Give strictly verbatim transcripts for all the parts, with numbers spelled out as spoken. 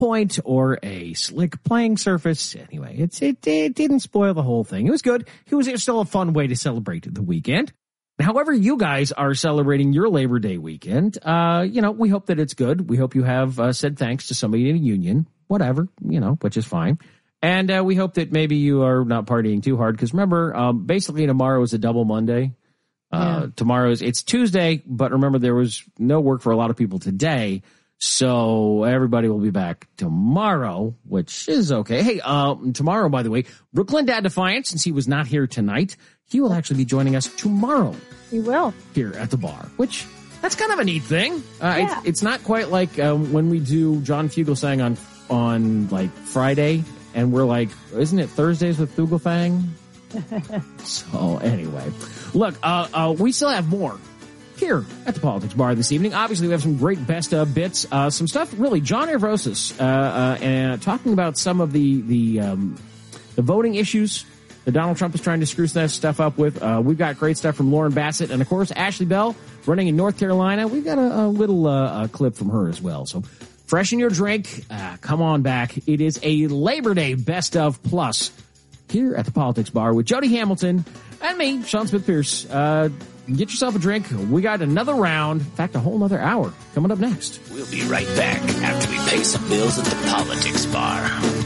point or a slick playing surface. Anyway, it's it, it didn't spoil the whole thing. It was good. It was still a fun way to celebrate the weekend. However you guys are celebrating your Labor Day weekend, uh, you know, we hope that it's good. We hope you have uh, said thanks to somebody in a union, whatever, you know, which is fine. And uh, we hope that maybe you are not partying too hard because remember, um, basically tomorrow is a double Monday. Uh, yeah. Tomorrow's it's Tuesday, but remember there was no work for a lot of people today. So everybody will be back tomorrow, which is okay. Hey, um, tomorrow, by the way, Brooklyn Dad Defiant, since he was not here tonight, he will actually be joining us tomorrow. He will. Here at the bar, which that's kind of a neat thing. Uh, yeah. it's, it's not quite like um, when we do John Fugelsang on, on like Friday, and we're like, isn't it Thursdays with Fugelsang? So anyway, look, uh, uh, we still have more here at the Politics Bar this evening. Obviously, we have some great best of bits, uh, some stuff. Really, John Avrosis, uh, uh, and talking about some of the the um, the voting issues that Donald Trump is trying to screw that stuff up with. Uh, we've got great stuff from Lauren Bassett, and of course, Ashley Bell running in North Carolina. We've got a, a little uh, a clip from her as well. So, freshen your drink. Uh, come on back. It is a Labor Day best of plus here at the Politics Bar with Jody Hamilton and me, Sean Smith-Pierce. Uh, get yourself a drink. We got another round, in fact, a whole another hour coming up next. We'll be right back after we pay some bills at the Politics Bar.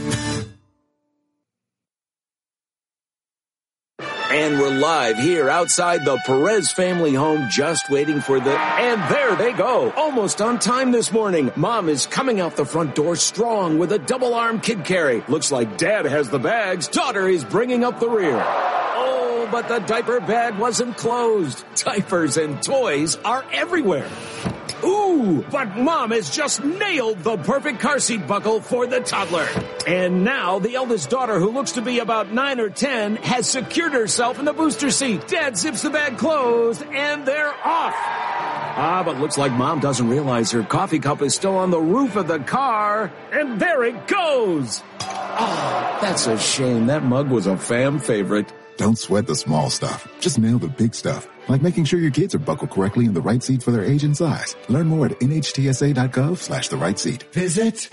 And we're live here outside the Perez family home, just waiting for the... And there they go, almost on time this morning. Mom is coming out the front door strong with a double-arm kid carry. Looks like Dad has the bags. Daughter is bringing up the rear. Oh, but the diaper bag wasn't closed. Diapers and toys are everywhere. Ooh, but Mom has just nailed the perfect car seat buckle for the toddler. And now the eldest daughter, who looks to be about nine or ten, has secured herself in the booster seat. Dad zips the bag closed, and they're off. Ah, but looks like Mom doesn't realize her coffee cup is still on the roof of the car. And there it goes. Oh, that's a shame. That mug was a fam favorite. Don't sweat the small stuff. Just nail the big stuff. Like making sure your kids are buckled correctly in the right seat for their age and size. Learn more at nhtsa.gov slash the right seat. Visit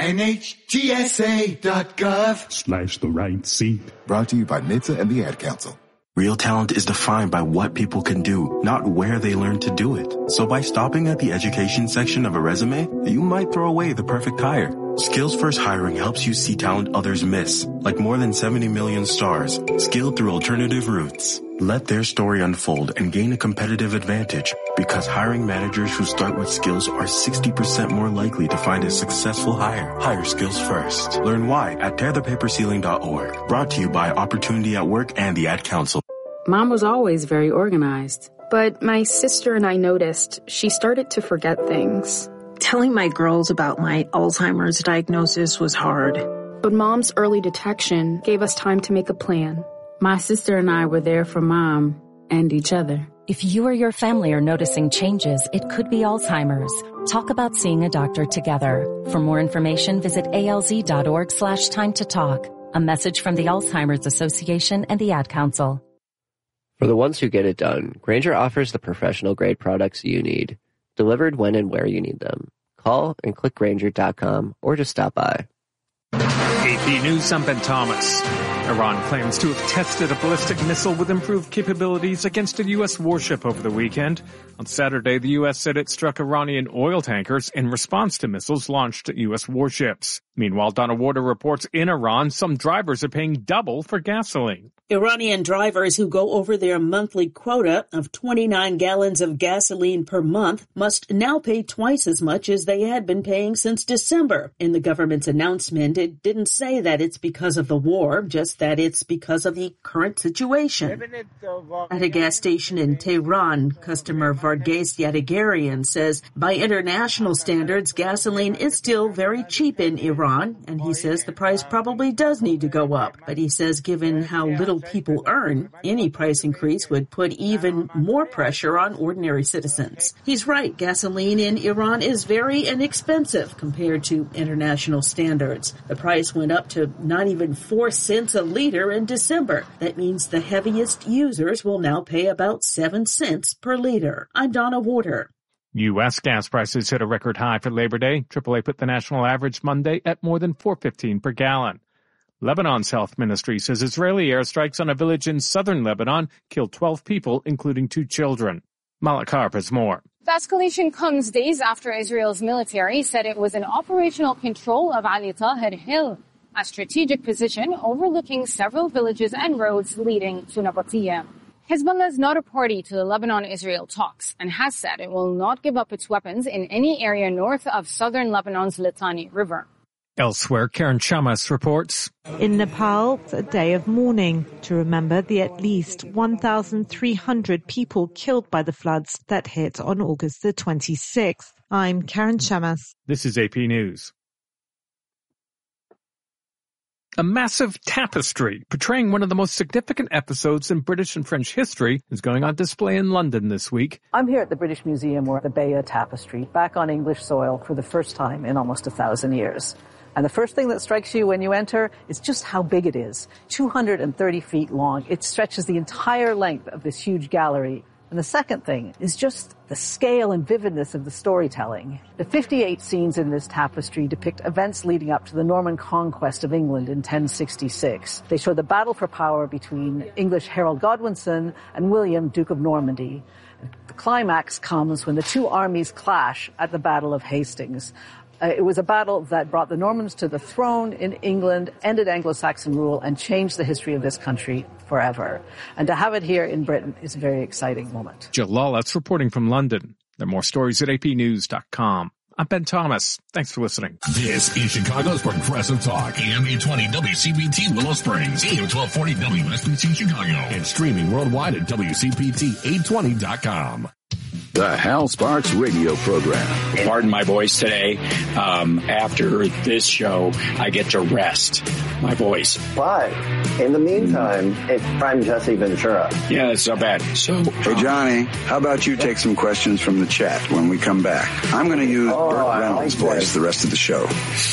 nhtsa.gov slash the right seat. Brought to you by N H T S A and the Ad Council. Real talent is defined by what people can do, not where they learn to do it. So by stopping at the education section of a resume, you might throw away the perfect hire. Skills First Hiring helps you see talent others miss, like more than seventy million stars, skilled through alternative routes. Let their story unfold and gain a competitive advantage, because hiring managers who start with skills are sixty percent more likely to find a successful hire. Hire skills first. Learn why at tear the paper ceiling dot org. Brought to you by Opportunity at Work and the Ad Council. Mom was always very organized. But my sister and I noticed she started to forget things. Telling my girls about my Alzheimer's diagnosis was hard. But Mom's early detection gave us time to make a plan. My sister and I were there for Mom and each other. If you or your family are noticing changes, it could be Alzheimer's. Talk about seeing a doctor together. For more information, visit alz.org slash time to talk. A message from the Alzheimer's Association and the Ad Council. For the ones who get it done, Grainger offers the professional-grade products you need, delivered when and where you need them. Call and click Grainger dot com or just stop by. A P News, I'm Ben Thomas. Iran claims to have tested a ballistic missile with improved capabilities against a U S warship over the weekend. On Saturday, the U S said it struck Iranian oil tankers in response to missiles launched at U S warships. Meanwhile, Donna Warder reports in Iran, some drivers are paying double for gasoline. Iranian drivers who go over their monthly quota of twenty-nine gallons of gasoline per month must now pay twice as much as they had been paying since December. In the government's announcement, it didn't say that it's because of the war, just that it's because of the current situation. At a gas station in Tehran, customer Varghese Yadagarian says by international standards, gasoline is still very cheap in Iran, and he says the price probably does need to go up. But he says given how little people earn, any price increase would put even more pressure on ordinary citizens. He's right, gasoline in Iran is very inexpensive compared to international standards. The price went up to not even four cents a liter in December. That means the heaviest users will now pay about seven cents per liter. I'm Donna Warder. U S gas prices hit a record high for Labor Day. triple A put the national average Monday at more than four fifteen per gallon. Lebanon's health ministry says Israeli airstrikes on a village in southern Lebanon killed twelve people, including two children. Malak Harp has more. The escalation comes days after Israel's military said it was in operational control of Ali Tahir Hill, a strategic position overlooking several villages and roads leading to Nabatiyah. Hezbollah is not a party to the Lebanon-Israel talks and has said it will not give up its weapons in any area north of southern Lebanon's Litani River. Elsewhere, Karen Chamas reports. In Nepal, it's a day of mourning to remember the at least one thousand three hundred people killed by the floods that hit on August the twenty-sixth. I'm Karen Chamas. This is A P News. A massive tapestry portraying one of the most significant episodes in British and French history is going on display in London this week. I'm here at the British Museum, where the Bayeux Tapestry, back on English soil for the first time in almost a thousand years. And the first thing that strikes you when you enter is just how big it is. two hundred thirty feet long. It stretches the entire length of this huge gallery. And the second thing is just the scale and vividness of the storytelling. The fifty-eight scenes in this tapestry depict events leading up to the Norman conquest of England in ten sixty-six. They show the battle for power between English Harold Godwinson and William, Duke of Normandy. The climax comes when the two armies clash at the Battle of Hastings. Uh, it was a battle that brought the Normans to the throne in England, ended Anglo-Saxon rule, and changed the history of this country forever. And to have it here in Britain is a very exciting moment. Jill Lawless reporting from London. There are more stories at A P news dot com. I'm Ben Thomas. Thanks for listening. This is Chicago's Progressive Talk, A M eight twenty W C P T Willow Springs, A M twelve forty W S B C Chicago, and streaming worldwide at W C P T eight twenty dot com. The Hal Sparks radio program. Pardon my voice today. Um, after this show, I get to rest my voice. But in the meantime, it's Prime Jesse Ventura. Yeah, that's not bad. So, hey, Johnny, how about you take some questions from the chat when we come back? I'm going to use oh, Burt Reynolds' like voice the rest of the show.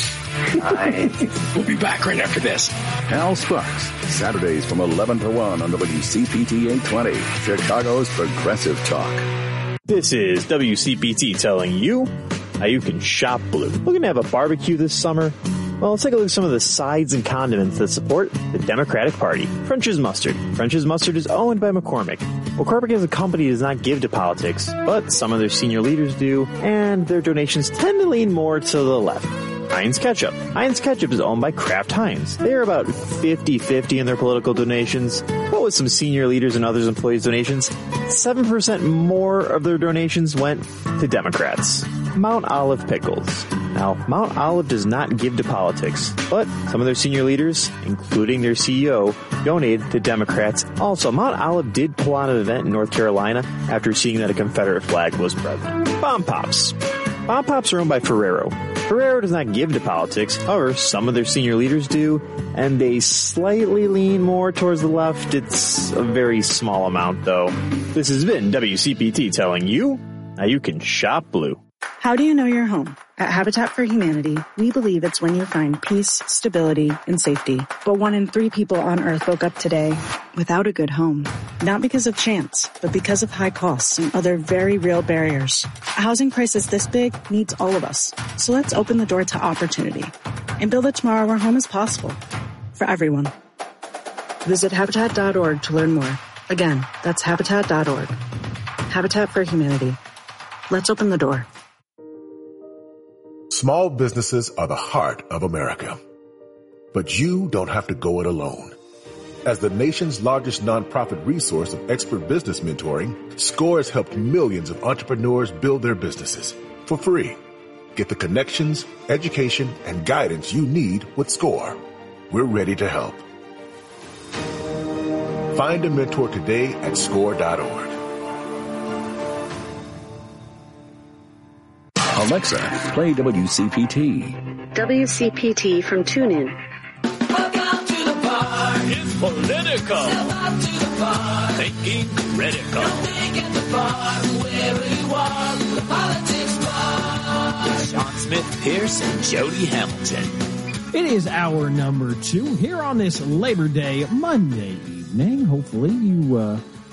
Nice. We'll be back right after this. Hal Sparks, Saturdays from eleven to one on W C P T eight twenty, Chicago's Progressive Talk. This is W C P T telling you how you can shop blue. Looking to have a barbecue this summer? Well, let's take a look at some of the sides and condiments that support the Democratic Party. French's Mustard. French's Mustard is owned by McCormick. McCormick as a company does not give to politics, but some of their senior leaders do, and their donations tend to lean more to the left. Heinz Ketchup. Heinz Ketchup is owned by Kraft Heinz. They are about fifty-fifty in their political donations, but with some senior leaders and others employees' donations, seven percent more of their donations went to Democrats. Mount Olive Pickles. Now, Mount Olive does not give to politics, but some of their senior leaders, including their C E O, donated to Democrats. Also, Mount Olive did pull on an event in North Carolina after seeing that a Confederate flag was present. Bomb Pops. Bomb Pops are owned by Ferrero. Ferrero does not give to politics. However, some of their senior leaders do, and they slightly lean more towards the left. It's a very small amount, though. This has been W C P T telling you how you can shop blue. How do you know your home? At Habitat for Humanity, we believe it's when you find peace, stability, and safety. But one in three people on Earth woke up today without a good home. Not because of chance, but because of high costs and other very real barriers. A housing crisis this big needs all of us. So let's open the door to opportunity and build a tomorrow where home is possible for everyone. Visit Habitat dot org to learn more. Again, that's Habitat dot org. Habitat for Humanity. Let's open the door. Small businesses are the heart of America. But you don't have to go it alone. As the nation's largest nonprofit resource of expert business mentoring, SCORE has helped millions of entrepreneurs build their businesses for free. Get the connections, education, and guidance you need with SCORE. We're ready to help. Find a mentor today at score dot org. Alexa, play W C P T. W C P T from TuneIn. Welcome to the bar. It's political. Step up to the bar. Thinking critical. Don't think at the bar. Wherever you are, the politics bar. With Sean Smith, Pierce, and Jody Hamilton. It is hour number two here on this Labor Day Monday evening. Hopefully you uh,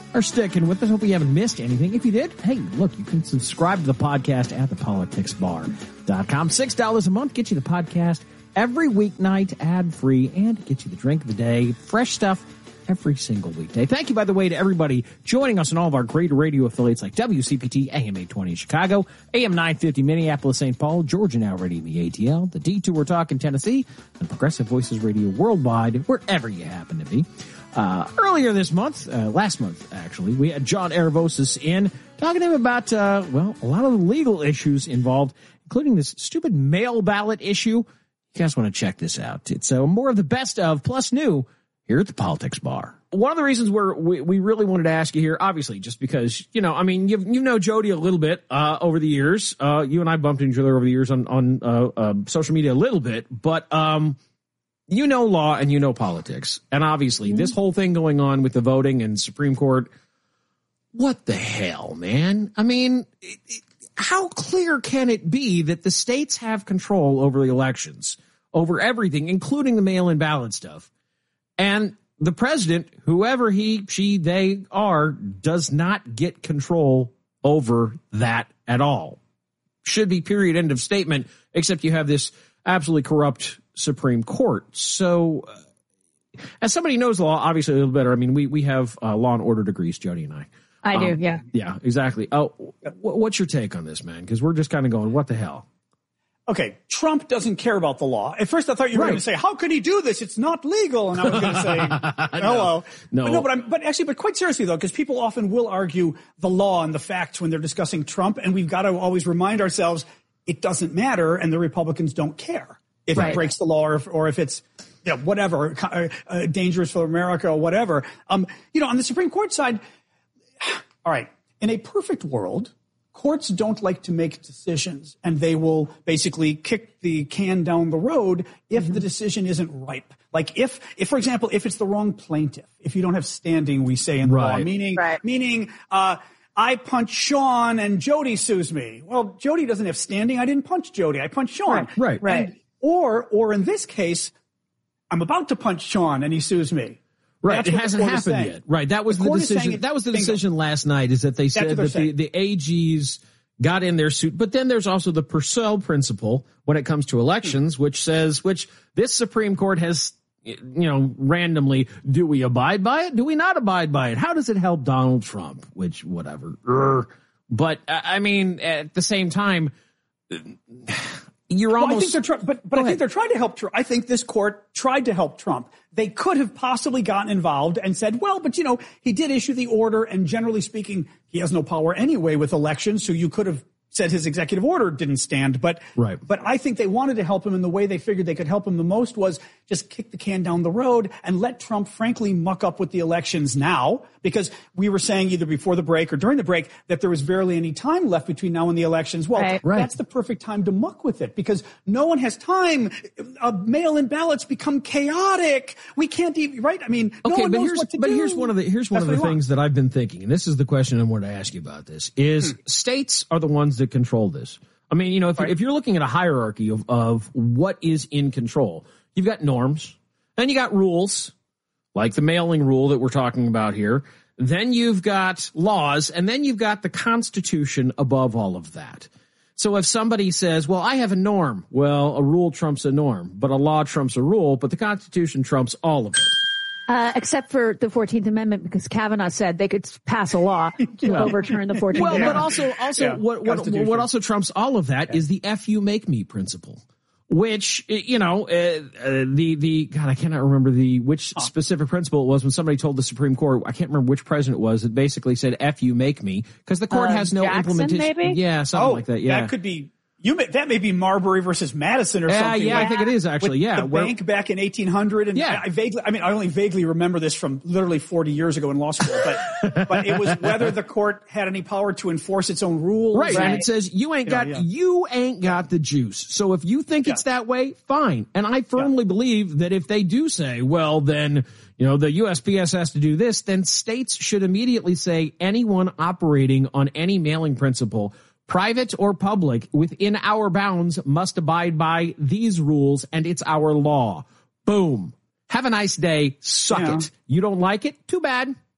are sticking with us. Hope you haven't missed anything. If you did, hey, look, you can subscribe to the podcast at the politics bar dot com. six dollars a month gets you the podcast every weeknight, ad-free, and get you the drink of the day. Fresh stuff every single weekday. Thank you, by the way, to everybody joining us in all of our great radio affiliates like W C P T, A M eight twenty Chicago, A M nine fifty Minneapolis, Saint Paul, Georgia Now Radio, the A T L, the Detour Talk in Tennessee, and Progressive Voices Radio worldwide, wherever you happen to be. Uh, earlier this month, uh, last month, actually, we had John Aravosis in talking to him about, uh, well, a lot of the legal issues involved, including this stupid mail ballot issue. You guys want to check this out. It's uh, more of the best of, plus new, here at the Politics Bar. One of the reasons we're, we we really wanted to ask you here, obviously, just because, you know, I mean, you you know Jody a little bit uh, over the years. Uh, you and I bumped into each other over the years on, on uh, uh, social media a little bit. But um, you know law and you know politics. And obviously, mm-hmm. this whole thing going on with the voting and Supreme Court, what the hell, man? I mean, it, it, how clear can it be that the states have control over the elections, over everything, including the mail-in ballot stuff? And the president, whoever he, she, they are, does not get control over that at all. Should be period, end of statement, except you have this absolutely corrupt Supreme Court. So uh, as somebody who knows the law, obviously a little better, I mean, we, we have uh, law and order degrees, Jody and I. I um, do, yeah. Yeah, exactly. Oh, what's your take on this, man? Because we're just kind of going, what the hell? Okay, Trump doesn't care about the law. At first I thought you were right. going to say, how could he do this? It's not legal. And I was going to say, hello. No, but no, but, I'm, but actually, but quite seriously though, because people often will argue the law and the facts when they're discussing Trump. And we've got to always remind ourselves it doesn't matter. And the Republicans don't care if right. it breaks the law or if, or if it's, you know, whatever, uh, uh, dangerous for America or whatever. Um, you know, on the Supreme Court side, all right, in a perfect world, courts don't like to make decisions, and they will basically kick the can down the road if mm-hmm. the decision isn't ripe. Like if, if, for example, if it's the wrong plaintiff, if you don't have standing, we say in the right. law, meaning, right. meaning, uh, I punch Sean and Jody sues me. Well, Jody doesn't have standing. I didn't punch Jody. I punched Sean. Right, right. right. And, or, or in this case, I'm about to punch Sean and he sues me. Right, That's it hasn't happened yet. Right, that was the, the decision. That was the decision last night. Is that they said that the, the A Gs got in their suit, but then there's also the Purcell principle when it comes to elections, hmm. which says, which this Supreme Court has, you know, randomly, do we abide by it? Do we not abide by it? How does it help Donald Trump? Which, whatever. Urgh. But I mean, at the same time, you're well, almost. I think they're try- but but I think they're trying to help Trump. I think this court tried to help Trump. They could have possibly gotten involved and said, well, but, you know, he did issue the order, and generally speaking, he has no power anyway with elections, so you could have said his executive order didn't stand. But right. but I think they wanted to help him, and the way they figured they could help him the most was just kick the can down the road and let Trump, frankly, muck up with the elections now, because we were saying either before the break or during the break that there was barely any time left between now and the elections. Well, right. Right. that's the perfect time to muck with it, because no one has time. Uh, mail-in ballots become chaotic. We can't even, right? I mean, no okay, one but knows here's, what to but do. here's one of the here's one That's of the what things that I've been thinking, and this is the question I want to ask you about this, is hmm. states are the ones that control this. I mean, you know, if, right. if you're looking at a hierarchy of, of what is in control, you've got norms, then you got rules, like the mailing rule that we're talking about here. Then you've got laws, and then you've got the Constitution above all of that. So if somebody says, well, I have a norm, well, a rule trumps a norm, but a law trumps a rule, but the Constitution trumps all of it. Uh, except for the fourteenth Amendment, because Kavanaugh said they could pass a law to well, overturn the fourteenth well, Amendment. But also, also yeah, what, what, what also trumps all of that yeah. is the F you make me principle, which, you know, uh, uh, the, the, God, I cannot remember the, which huh. specific principle it was when somebody told the Supreme Court, I can't remember which president it was, that basically said F you make me, because the court uh, has no Jackson, implementation. Maybe? Yeah, something oh, like that. Yeah. That could be. You may, that may be Marbury versus Madison or yeah, something. Yeah, like, I think it is actually. With yeah, the where, bank back in eighteen hundred, and yeah. I, I vaguely, I mean, I only vaguely remember this from literally forty years ago in law school. But but it was whether the court had any power to enforce its own rules. Right, right. And it says you ain't got yeah, yeah. you ain't got the juice. So if you think yeah. it's that way, fine. And I firmly yeah. believe that if they do say, well, then you know the U S P S has to do this, then states should immediately say anyone operating on any mailing principle, private or public, within our bounds must abide by these rules, and it's our law. Boom. Have a nice day. Suck yeah. it. You don't like it? Too bad.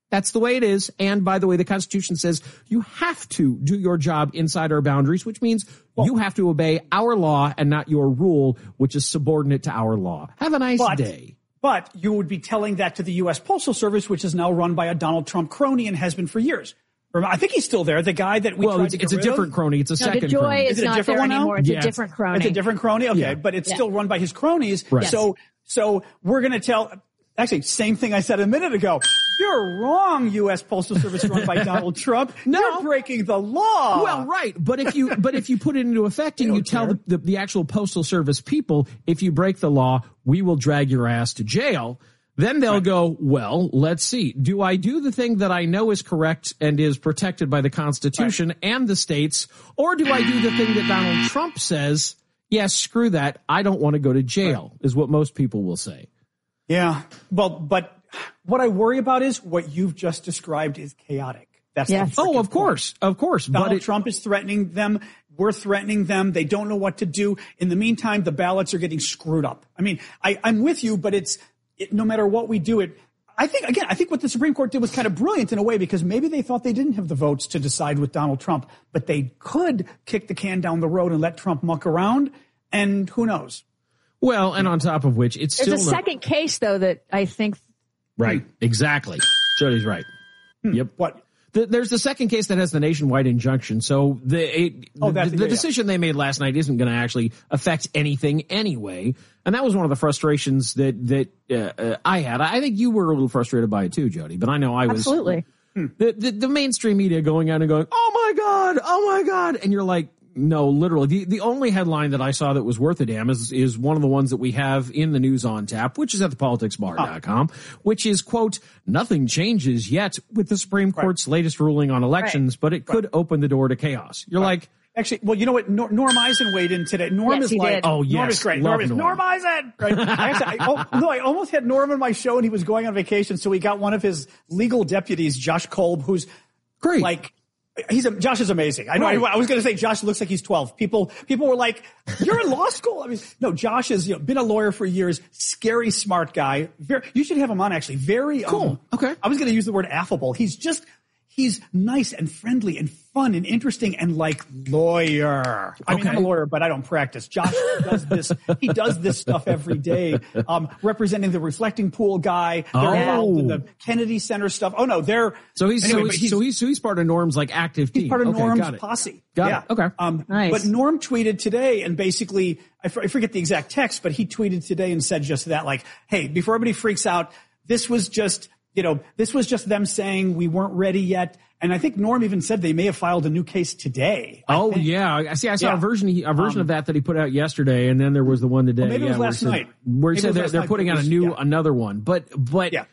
That's the way it is. And by the way, the Constitution says you have to do your job inside our boundaries, which means well, you have to obey our law and not your rule, which is subordinate to our law. Have a nice but, day. But you would be telling that to the U S Postal Service, which is now run by a Donald Trump crony and has been for years. I think he's still there. The guy that we well, tried it's, to get it's a rid different of. crony. It's a no, second the joy crony. is, is it not a different there one anymore. Now? It's yeah. a different crony. It's a different crony. Okay, yeah. but it's yeah. still run by his cronies. Right. So, so we're going to tell. Actually, same thing I said a minute ago. You're wrong, U S Postal Service run by Donald Trump. No. You're breaking the law. Well, right. But if you but if you put it into effect and you tell the, the, the actual Postal Service people, if you break the law, we will drag your ass to jail. Then they'll right. go, well, let's see. Do I do the thing that I know is correct and is protected by the Constitution right. and the states, or do I do the thing that Donald Trump says, yes, screw that, I don't want to go to jail, right. is what most people will say. Yeah. Well, but what I worry about is what you've just described is chaotic. That's yes. the Oh, of course. Point. Of course. Donald but it, Trump is threatening them. We're threatening them. They don't know what to do. In the meantime, the ballots are getting screwed up. I mean, I, I'm with you, but it's it, no matter what we do it. I think, again, I think what the Supreme Court did was kind of brilliant in a way because maybe they thought they didn't have the votes to decide with Donald Trump, but they could kick the can down the road and let Trump muck around. And who knows? Well, and on top of which, it's There's still a not, second case, though, that I think. Right. Exactly. Jody's right. Hmm. Yep. What? The, there's the second case that has the nationwide injunction. So the it, oh, the, the, the yeah, decision yeah. they made last night isn't going to actually affect anything anyway. And that was one of the frustrations that that uh, uh, I had. I think you were a little frustrated by it too, Jody. But I know I was. Absolutely. The, the the mainstream media going out and going, oh my God, oh my God, and you're like. No, literally. The the only headline that I saw that was worth a damn is is one of the ones that we have in the news on tap, which is at the politics bar dot com, oh. which is, quote, nothing changes yet with the Supreme Court's right. latest ruling on elections, right. but it could right. open the door to chaos. You're right. like... Actually, well, you know what? Norm, Norm Eisen weighed in today. Norm yes, is like... Did. Oh, yes. Norm is great. Love Norm is Norm. Norm Eisen! Right? Actually, I, oh, no, I almost had Norm on my show and he was going on vacation, so we got one of his legal deputies, Josh Kolb, who's... Great. Like... He's a, Josh is amazing. I know. Right. I, I was going to say Josh looks like he's twelve. People, people were like, "You're in law school." I mean, no. Josh has you know, been a lawyer for years. Scary, smart guy. Very, you should have him on. Actually, very cool. Um, okay. I was going to use the word affable. He's just, he's nice and friendly and fun and interesting and like lawyer. I okay. mean, I'm a lawyer, but I don't practice. Josh does this. He does this stuff every day. Um, representing the Reflecting Pool guy. They're oh. involved in the Kennedy Center stuff. Oh no, they're so he's anyway, so, he's, he's so he's so he's part of Norm's like active team. He's part of okay, Norm's got posse. Got yeah. it. Okay. Um, nice. But Norm tweeted today and basically, I, f- I forget the exact text, but he tweeted today and said just that, like, hey, before everybody freaks out, this was just, you know, this was just them saying we weren't ready yet. And I think Norm even said they may have filed a new case today. Oh yeah, I see. I saw yeah. a version, a version um, of that that he put out yesterday, and then there was the one today. Well, maybe yeah, it was last where night. Said, where he maybe said they're, they're night, putting out was, a new, yeah. another one. But but yeah.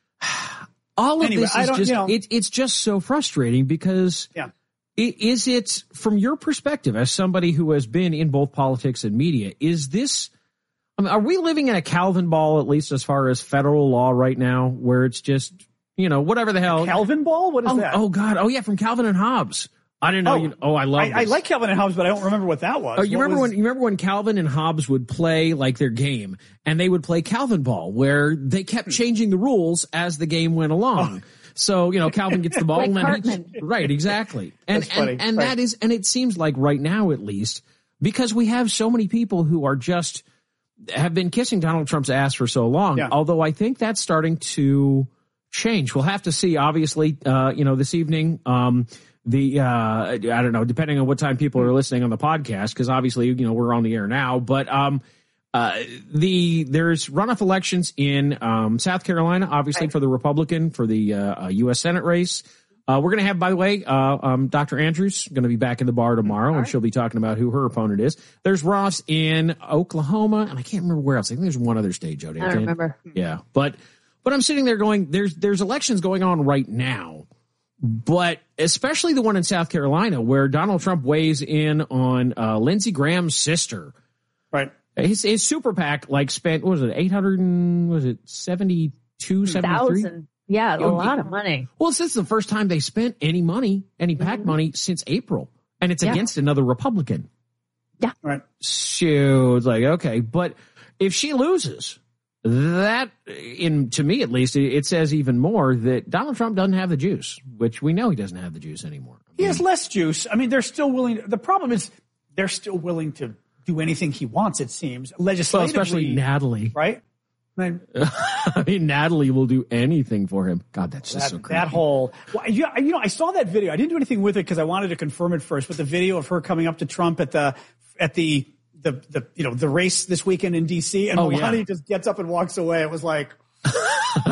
all of anyway, this I is don't, just you know, it, it's just so frustrating because yeah. it, is it from your perspective as somebody who has been in both politics and media? Is this? I mean, are we living in a Calvin ball, at least as far as federal law right now, where it's just, you know, whatever the hell. Calvin ball? What is oh, that? Oh, God. Oh, yeah, from Calvin and Hobbes. I didn't know. Oh, you, oh I love I, I like Calvin and Hobbes, but I don't remember what that was. Oh, you what remember was... when you remember when Calvin and Hobbes would play like their game, and they would play Calvin ball, where they kept changing the rules as the game went along. Oh. So, you know, Calvin gets the ball, like and then Cartman. he, right, exactly. And That's funny. and, and right. that is, and it seems like right now, at least, because we have so many people who are just have been kissing Donald Trump's ass for so long. Yeah. Although I think that's starting to change. We'll have to see. Obviously, uh, you know, this evening. Um, The, uh, I don't know, depending on what time people are listening on the podcast, because obviously, you know, we're on the air now, but, um, uh, the, there's runoff elections in, um, South Carolina, obviously for the Republican, for the, uh, U S Senate race. Uh, we're going to have, by the way, uh, um, Doctor Andrews going to be back in the bar tomorrow, right. and she'll be talking about who her opponent is. There's runoffs in Oklahoma, and I can't remember where else. I think there's one other state, Jody. I don't remember. Yeah. But, but I'm sitting there going, there's, there's elections going on right now. But especially the one in South Carolina where Donald Trump weighs in on uh, Lindsey Graham's sister. Right. His, his super PAC like spent, what was it, eight hundred and, was it seventy-two, seventy-three? Thousand. Yeah, a You know, lot of money. Well, this is the first time they spent any money, any PAC mm-hmm. money since April. And it's yeah. against another Republican. Yeah. Right. So it's like, okay. But if she loses, that, in to me at least, it, it says even more that Donald Trump doesn't have the juice, which we know he doesn't have the juice anymore. He has less juice. I mean, they're still willing. The problem is they're still willing to do anything he wants, it seems, legislatively. Well, especially Natalie. Right? I mean, I mean, Natalie will do anything for him. God, that's just that, so creepy. That whole, well, you, you know, I saw that video. I didn't do anything with it because I wanted to confirm it first, but the video of her coming up to Trump at the, at the, the, the you know, the race this weekend in D C, and oh, Melania yeah. just gets up and walks away. It was like, Hey,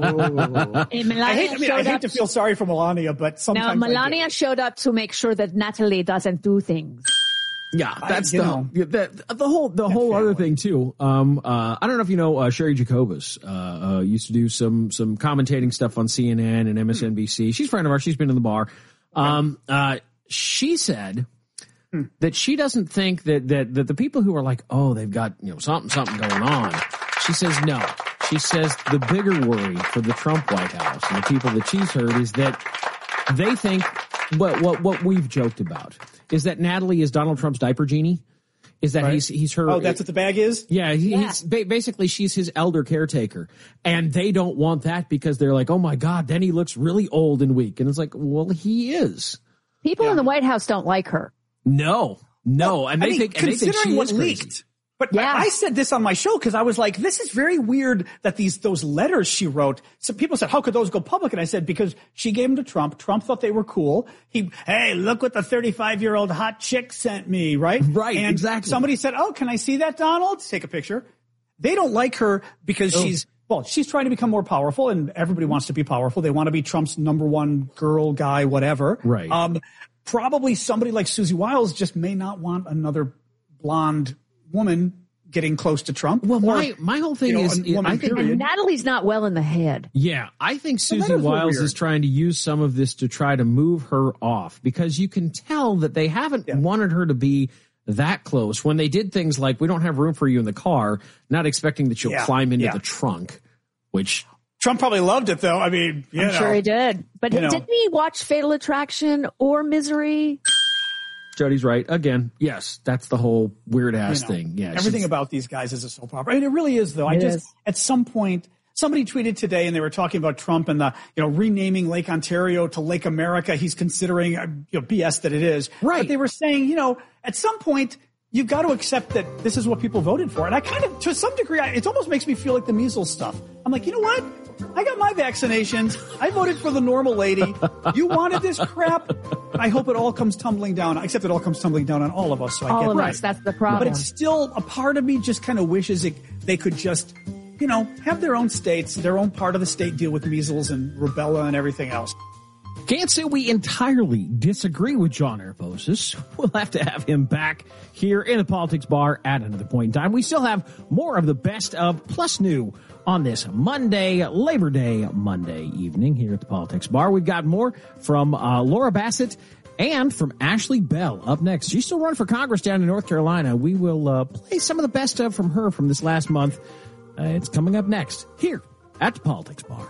I hate, I mean, I hate to feel sorry for Melania, but sometimes now Melania showed up to make sure that Natalie doesn't do things. Yeah, that's I, the, know, the the whole the whole other thing too. Um, uh, I don't know if you know uh, Sherry Jacobus. Uh, uh, used to do some some commentating stuff on C N N and M S N B C. She's a friend of ours. She's been in the bar. Um, uh, she said hmm. that she doesn't think that that that the people who are like, oh, they've got you know something something going on. She says no. She says the bigger worry for the Trump White House and the people that she's heard is that they think what what what we've joked about. Is that Natalie is Donald Trump's diaper genie? Is that right. he's he's her? Oh, that's what the bag is. Yeah, he, yeah. he's basically she's his elder caretaker, and they don't want that because they're like, oh my God, then he looks really old and weak, and it's like, well, he is. People yeah. in the White House don't like her. No, no, well, and they I mean, think and they think she what is leaked. crazy. But yeah. I, I said this on my show because I was like, this is very weird that these, those letters she wrote. So people said, how could those go public? And I said, because she gave them to Trump. Trump thought they were cool. He, hey, look what the thirty-five year old hot chick sent me, right? Right, and exactly. Somebody said, oh, can I see that, Donald? Take a picture. They don't like her because oh. she's, well, she's trying to become more powerful and everybody wants to be powerful. They want to be Trump's number one girl, guy, whatever. Right. Um, probably somebody like Susie Wiles just may not want another blonde woman getting close to Trump. Well, or, my my whole thing you know, is, is I think and Natalie's not well in the head. Yeah, I think Susie Wiles is trying to use some of this to try to move her off because you can tell that they haven't yeah. wanted her to be that close when they did things like, we don't have room for you in the car, not expecting that you'll yeah. climb into yeah. the trunk, which Trump probably loved it though. I mean, you I'm know, sure he did. But you know. didn't he watch Fatal Attraction or Misery? Jody's right. Again, yes, that's the whole weird ass you know, thing. Yeah, everything about these guys is a soap opera. I mean, it really is, though. I it just is. At some point, somebody tweeted today, and they were talking about Trump and the you know renaming Lake Ontario to Lake America. He's considering you know B S that it is. Right. But they were saying, you know, at some point, you've got to accept that this is what people voted for. And I kind of, to some degree, I, it almost makes me feel like the measles stuff. I'm like, you know what? I got my vaccinations. I voted for the normal lady. You wanted this crap. I hope it all comes tumbling down, except it all comes tumbling down on all of us. So I all get of right. us. That's the problem. But it's still, a part of me just kind of wishes it, they could just, you know, have their own states, their own part of the state deal with measles and rubella and everything else. Can't say we entirely disagree with John Arbosis. We'll have to have him back here in the Politics Bar at another point in time. We still have more of the best of plus new on this Monday, Labor Day Monday evening here at the Politics Bar. We've got more from uh, Laura Bassett and from Ashley Bell up next. She's still running for Congress down in North Carolina. We will uh, play some of the best of from her from this last month. Uh, it's coming up next here at the Politics Bar.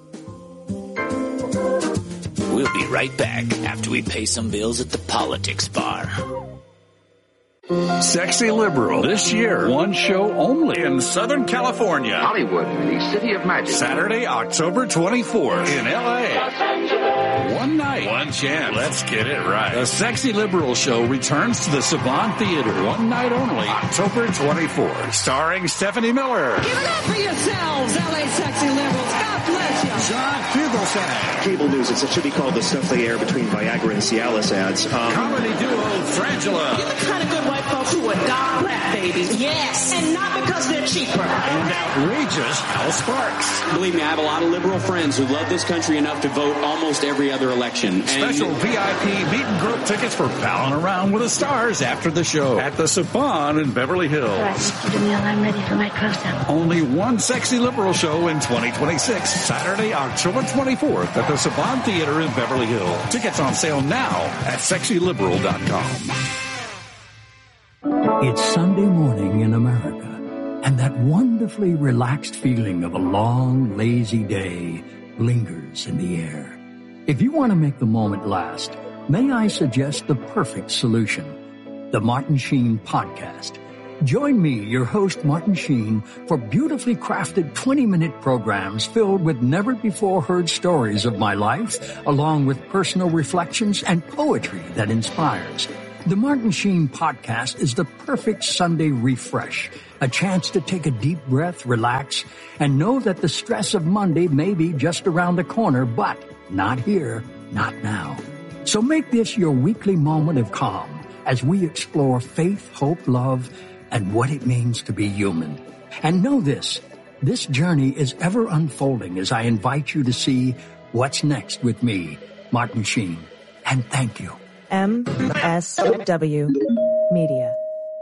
We'll be right back after we pay some bills at the Politics Bar. Sexy Liberal. This year, one show only in Southern California. Hollywood, the city of magic. Saturday, October twenty-fourth in L A. One night, one chance. Let's get it right. The Sexy Liberal show returns to the Savant Theater. One night only, October twenty-fourth. Starring Stephanie Miller. Give it up for yourselves, L A Sexy Liberals. God bless you. John Fugelsang. Cable news, it should be called the stuff they air between Viagra and Cialis ads. Um, Comedy duo Frangela. You're the kind of good white folks who adopt black babies. Yes. And not because they're cheaper. And outrageous Al Sparks. Believe me, I have a lot of liberal friends who love this country enough to vote almost every other election. Special and V I P meet and group tickets for palling around with the stars after the show at the Saban in Beverly Hills. I'm ready for my cross-up. Only one Sexy Liberal show in twenty twenty-six. Saturday, October twenty-fourth at the Saban Theater in Beverly Hills. Tickets on sale now at sexy liberal dot com. It's Sunday morning in America, and that wonderfully relaxed feeling of a long, lazy day lingers in the air. If you want to make the moment last, may I suggest the perfect solution, the Martin Sheen Podcast. Join me, your host, Martin Sheen, for beautifully crafted twenty-minute programs filled with never-before-heard stories of my life, along with personal reflections and poetry that inspires. The Martin Sheen Podcast is the perfect Sunday refresh, a chance to take a deep breath, relax, and know that the stress of Monday may be just around the corner, but not here, not now. So make this your weekly moment of calm as we explore faith, hope, love, and what it means to be human. And know this, this journey is ever unfolding as I invite you to see what's next with me, Martin Sheen. And thank you. M S W Media.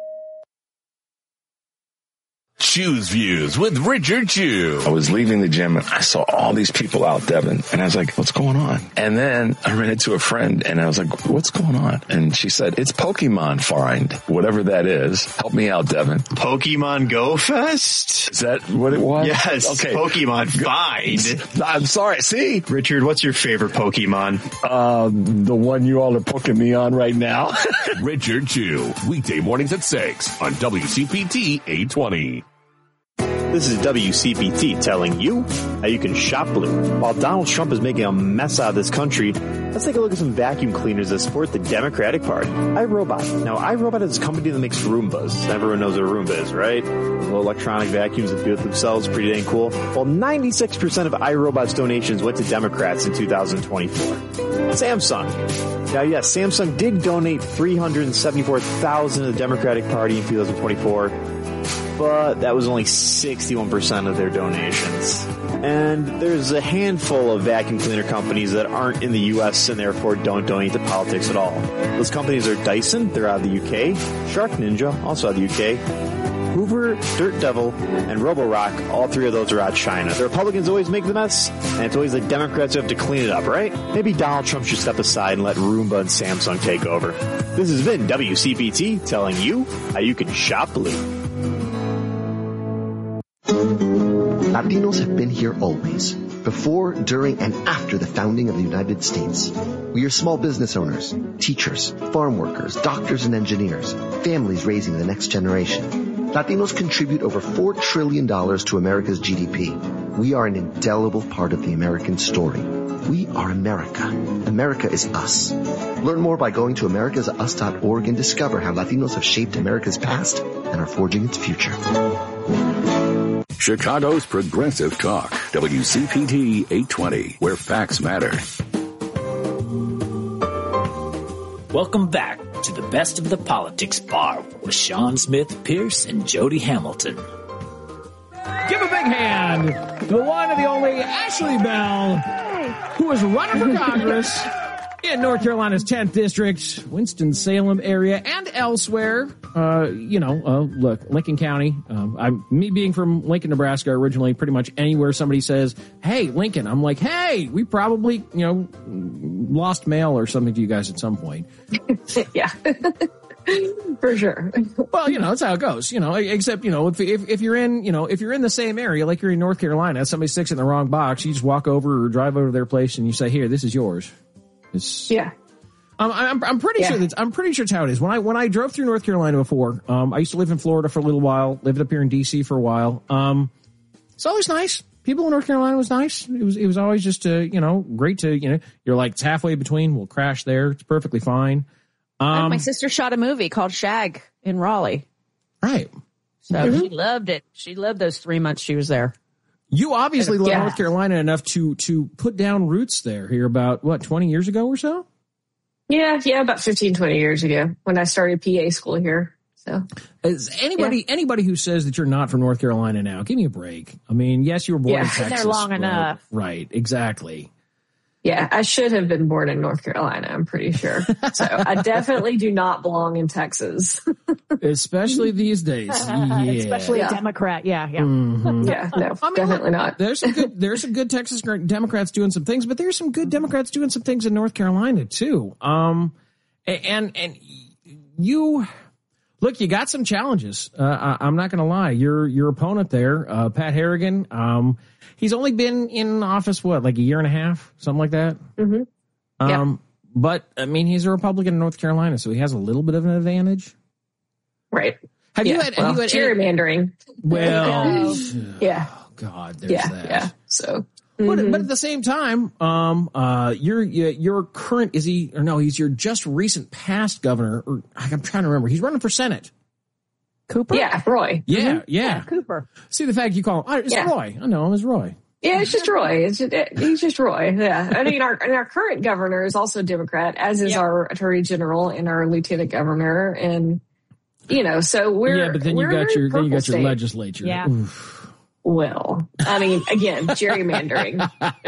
Choose Views with Richard Chew. I was leaving the gym and I saw all these people out, Devin, and I was like, what's going on? And then I ran into a friend and I was like, what's going on? And she said, it's Pokemon Find, whatever that is. Help me out, Devin. Pokemon Go Fest? Is that what it was? Yes. Okay. Pokemon Find. I'm sorry. See? Richard, what's your favorite Pokemon? Um, the one you all are poking me on right now. Richard Chew, weekday mornings at six on W C P T eight twenty. This is W C P T telling you how you can shop blue. While Donald Trump is making a mess out of this country, let's take a look at some vacuum cleaners that support the Democratic Party. iRobot. Now, iRobot is a company that makes Roombas. Everyone knows what a Roomba is, right? Little electronic vacuums that do it themselves. Pretty dang cool. Well, ninety-six percent of iRobot's donations went to Democrats in two thousand twenty-four. Samsung. Now, yes, Samsung did donate three hundred seventy-four thousand dollars to the Democratic Party in two thousand twenty-four. But that was only sixty-one percent of their donations. And there's a handful of vacuum cleaner companies that aren't in the U S and therefore don't donate to politics at all. Those companies are Dyson, they're out of the U K, Shark Ninja, also out of the U K, Hoover, Dirt Devil, and Roborock, all three of those are out of China. The Republicans always make the mess, and it's always the Democrats who have to clean it up, right? Maybe Donald Trump should step aside and let Roomba and Samsung take over. This has been W C P T telling you how you can shop blue. Latinos have been here always, before, during, and after the founding of the United States. We are small business owners, teachers, farm workers, doctors and engineers, families raising the next generation. Latinos contribute over four trillion dollars to America's G D P. We are an indelible part of the American story. We are America. America is us. Learn more by going to americas us dot org and discover how Latinos have shaped America's past and are forging its future. Chicago's Progressive Talk, W C P T eight twenty, where facts matter. Welcome back to the Best of the Politics Bar with Sean Smith, Pierce, and Jody Hamilton. Give a big hand to the one and the only Ashley Bell, who is running for Congress in North Carolina's tenth District, Winston-Salem area, and elsewhere. Uh, you know, uh, look, Lincoln County. Um, I'm me being from Lincoln, Nebraska, originally. Pretty much anywhere somebody says, "Hey, Lincoln," I'm like, "Hey, we probably, you know, lost mail or something to you guys at some point." Yeah. For sure. Well, you know, that's how it goes, you know, except, you know, if, if, if you're in, you know, if you're in the same area, like you're in North Carolina, somebody sticks in the wrong box, you just walk over or drive over to their place and you say, "Here, this is yours." It's, yeah. Um, I'm, I'm pretty yeah. sure that's, I'm pretty sure it's how it is. When I, when I drove through North Carolina before, um, I used to live in Florida for a little while, lived up here in D C for a while. Um, it's always nice. People in North Carolina was nice. It was, it was always just, uh, you know, great to, you know, you're like, it's halfway between. We'll crash there. It's perfectly fine. Um, my sister shot a movie called Shag in Raleigh. Right. So mm-hmm. she loved it. She loved those three months she was there. You obviously love yeah. North Carolina enough to, to put down roots there here about, what, twenty years ago or so? Yeah, yeah, about fifteen, twenty years ago when I started P A school here. So, Is anybody yeah. anybody who says that you're not from North Carolina now, give me a break. I mean, yes, you were born yeah. in Texas. Been there long right? enough. Right, exactly. Yeah, I should have been born in North Carolina, I'm pretty sure. So I definitely do not belong in Texas. Especially these days. Yeah. Especially yeah. a Democrat. Yeah, yeah. Mm-hmm. Yeah, no, I mean, definitely look, not. There's some good, there's some good Texas Democrats doing some things, but there's some good Democrats doing some things in North Carolina too. Um, and, and you, look, you got some challenges. Uh, I, I'm not going to lie. Your, your opponent there, uh, Pat Harrigan, um, he's only been in office, what, like a year and a half, something like that? Mm-hmm. Um, yeah. But, I mean, he's a Republican in North Carolina, so he has a little bit of an advantage. Right. Have yeah, you had, well, have you had gerrymandering? Well, yeah. Oh, God, there's yeah, that. Yeah. So, but, mm-hmm. but at the same time, um, uh, your your current is he or no? He's your just recent past governor. Or I'm trying to remember. He's running for Senate. Cooper. Yeah, Roy. Yeah, Mm-hmm. yeah, yeah. Cooper. See the fact you call him. Oh, it's yeah. Roy. I know him as Roy. Yeah, it's just Roy. It's just, it, he's just Roy. Yeah. I mean, our and our current governor is also Democrat, as is yep. our attorney general and our lieutenant governor, and you know, so we're yeah. But then you got your then you got your state. legislature. Yeah. Oof. Well, I mean, again, gerrymandering.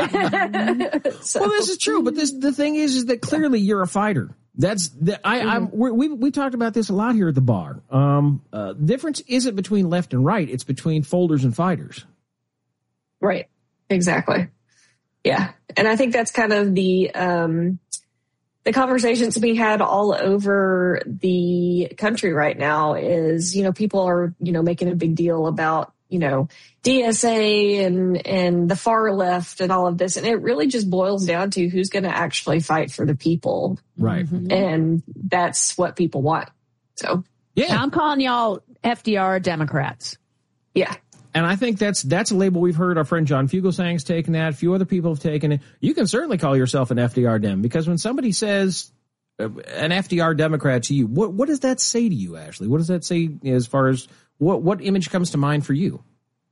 so. Well, this is true, but this the thing is, is that clearly you're a fighter. That's the, I. Mm-hmm. I'm, we're, we we talked about this a lot here at the bar. Um, uh, difference isn't between left and right; it's between folders and fighters. Right. Exactly. Yeah. And I think that's kind of the, um, the conversations being had all over the country right now is, you know, people are, you know, making a big deal about, you know, D S A and, and the far left and all of this. And it really just boils down to who's going to actually fight for the people. Right. Mm-hmm. And that's what people want. So, yeah, I'm calling y'all F D R Democrats. Yeah. And I think that's that's a label we've heard. Our friend John Fugelsang's taken that. A few other people have taken it. You can certainly call yourself an F D R Dem, because when somebody says uh, an F D R Democrat to you, what what does that say to you, Ashley? What does that say as far as what what image comes to mind for you?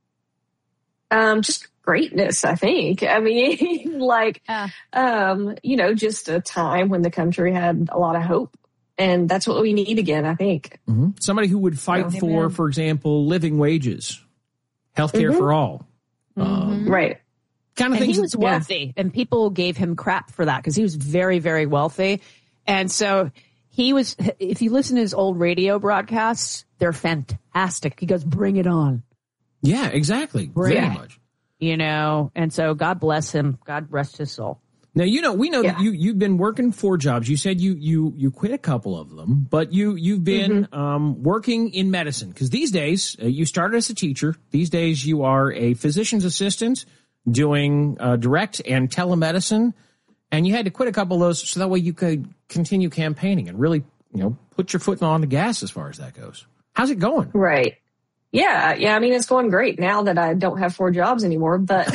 Um, just greatness, I think. I mean, like, uh, um, you know, just a time when the country had a lot of hope. And that's what we need again, I think. Mm-hmm. Somebody who would fight so, for, amen. for example, living wages. Healthcare mm-hmm. for all. Mm-hmm. Um, right. Kind of and things. He was wealthy, yeah. and people gave him crap for that because he was very, very wealthy. And so he was, if you listen to his old radio broadcasts, they're fantastic. He goes, bring it on. Yeah, exactly. Bring very it. much. You know, and so God bless him. God rest his soul. Now, you know, we know yeah. that you, you've been working four jobs. You said you, you, you quit a couple of them, but you, you've been mm-hmm. um, working in medicine. Because these days, uh, you started as a teacher. These days, you are a physician's assistant doing uh, direct and telemedicine. And you had to quit a couple of those so that way you could continue campaigning and really, you know, put your foot on the gas as far as that goes. How's it going? Right. Yeah, yeah. I mean, it's going great now that I don't have four jobs anymore. But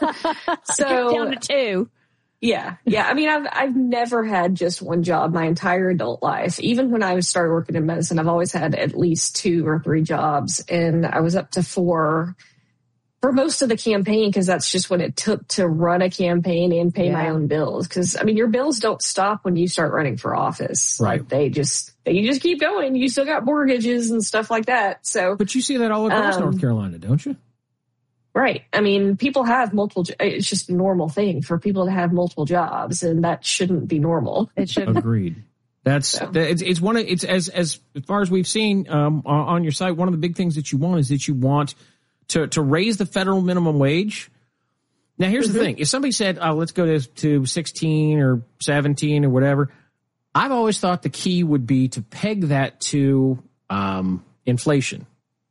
so down to two. Yeah, yeah. I mean, I've I've never had just one job my entire adult life. Even when I started working in medicine, I've always had at least two or three jobs, and I was up to four for most of the campaign because that's just what it took to run a campaign and pay yeah. my own bills. Because I mean, your bills don't stop when you start running for office. Right? Like, they just they just keep going. You still got mortgages and stuff like that. So, but you see that all across um, North Carolina, don't you? Right. I mean, people have multiple, it's just a normal thing for people to have multiple jobs, and that shouldn't be normal. It shouldn't. Agreed. That's, so. it's, it's one of, it's as, as far as we've seen, um, on, on your site, one of the big things that you want is that you want to, to raise the federal minimum wage. Now, here's mm-hmm. the thing. If somebody said, oh, let's go to, to sixteen or seventeen or whatever, I've always thought the key would be to peg that to, um, inflation.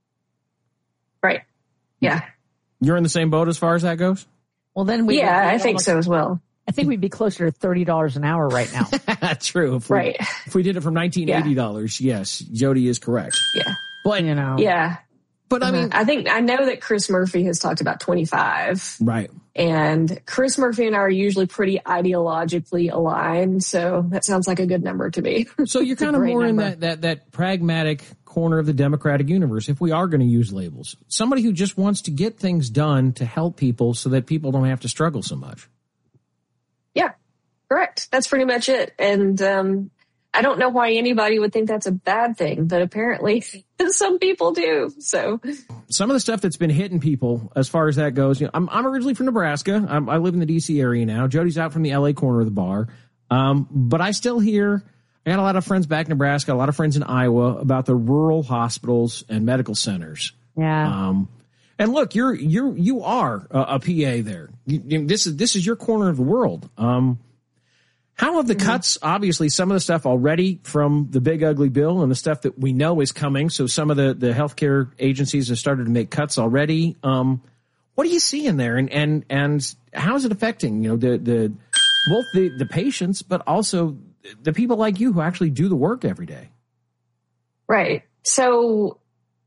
Right. Yeah. You're in the same boat as far as that goes? Well, then we. Yeah, I think so as well. I think we'd be closer to thirty dollars an hour right now. True. If we, right. If we did it from nineteen eighty dollars, yeah. Yes, Jody is correct. Yeah. But, you know. Yeah. But I mean, I think I know that Chris Murphy has talked about twenty-five. Right. And Chris Murphy and I are usually pretty ideologically aligned. So that sounds like a good number to me. So you're kind of more number. in that, that, that pragmatic corner of the Democratic universe, if we are going to use labels. Somebody who just wants to get things done to help people so that people don't have to struggle so much. Yeah, correct. That's pretty much it. And um, I don't know why anybody would think that's a bad thing, but apparently some people do. So some of the stuff that's been hitting people as far as that goes, you know, I'm, I'm originally from Nebraska. I'm, I live in the D C area now. Jody's out from the L A corner of the bar. Um, but I still hear, I got a lot of friends back in Nebraska, a lot of friends in Iowa about the rural hospitals and medical centers. Yeah. Um, and look, you're, you're, you are a, a P A there. You, you, this is, this is your corner of the world. Um, How have the mm-hmm. cuts, obviously some of the stuff already from the big ugly bill and the stuff that we know is coming. So some of the, the healthcare agencies have started to make cuts already. Um, what do you see in there, and, and, and how is it affecting, you know, the, the, both the, the patients, but also the people like you who actually do the work every day? Right. So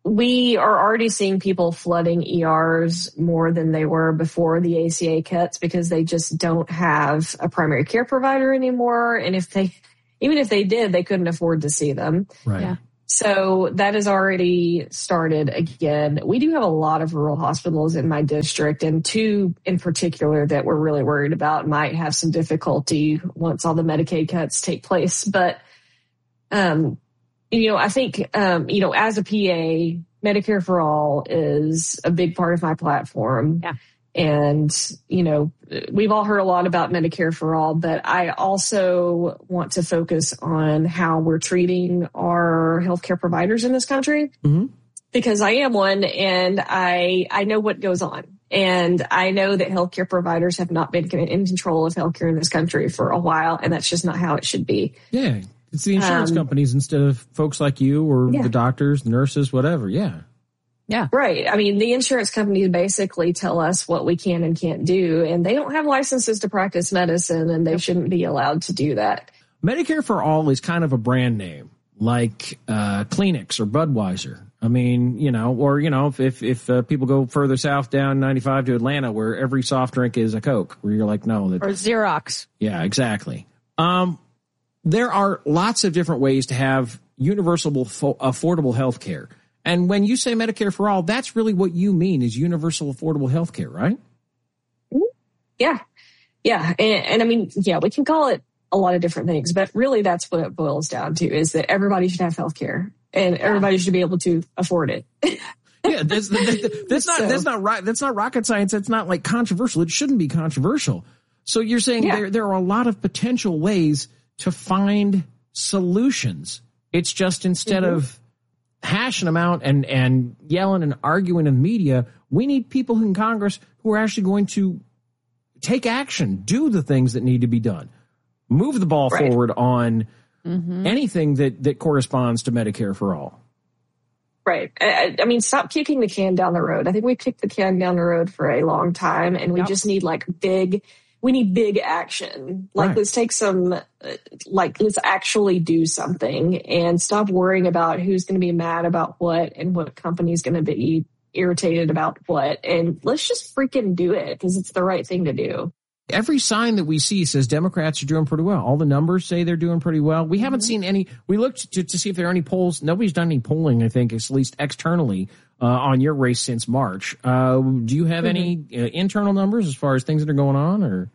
we are already seeing people flooding E Rs more than they were before the A C A cuts because they just don't have a primary care provider anymore. And if they, even if they did, they couldn't afford to see them. Right. Yeah. So that has already started again. We do have a lot of rural hospitals in my district, and two in particular that we're really worried about might have some difficulty once all the Medicaid cuts take place. But, um, you know, I think, um, you know, as a P A, Medicare for All is a big part of my platform. Yeah. And, you know, we've all heard a lot about Medicare for All, but I also want to focus on how we're treating our healthcare providers in this country, mm-hmm. because I am one and I, I know what goes on. And I know that healthcare providers have not been in control of healthcare in this country for a while, and that's just not how it should be. Yeah. It's the insurance um, companies instead of folks like you or yeah. the doctors, nurses, whatever. Yeah. Yeah. Right. I mean, the insurance companies basically tell us what we can and can't do, and they don't have licenses to practice medicine, and they shouldn't be allowed to do that. Medicare for All is kind of a brand name, like uh, Kleenex or Budweiser. I mean, you know, or, you know, if if, if uh, people go further south down ninety-five to Atlanta where every soft drink is a Coke, where you're like, no. That, or Xerox. Yeah, exactly. Um, there are lots of different ways to have universal, affordable health care. And when you say Medicare for All, that's really what you mean is universal affordable health care, right? Yeah. Yeah. And, and I mean, yeah, we can call it a lot of different things, but really that's what it boils down to, is that everybody should have health care and everybody should be able to afford it. Yeah, that's, that's, that's not, so, that's not right. That's not rocket science. That's not like controversial. It shouldn't be controversial. So you're saying yeah. there, there are a lot of potential ways to find solutions. It's just instead mm-hmm. of hashing them out and, and yelling and arguing in the media, we need people in Congress who are actually going to take action, do the things that need to be done, move the ball right. forward on mm-hmm. anything that, that corresponds to Medicare for All. Right. I, I mean, stop kicking the can down the road. I think we've kicked the can down the road for a long time, and we yep. just need like big We need big action. Like, right. let's take some, like, let's actually do something and stop worrying about who's going to be mad about what and what company's going to be irritated about what. And let's just freaking do it, because it's the right thing to do. Every sign that we see says Democrats are doing pretty well. All the numbers say they're doing pretty well. We mm-hmm. haven't seen any. We looked to, to see if there are any polls. Nobody's done any polling, I think, at least externally, uh, on your race since March. Uh, do you have mm-hmm. any uh, internal numbers as far as things that are going on, or?